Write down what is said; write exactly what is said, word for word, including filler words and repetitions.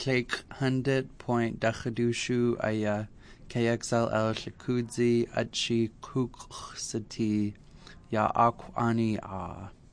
Clake hundred point Dachadushu Aya K X L L Shakudzi Achi Kuksati Ya Akwani Ah.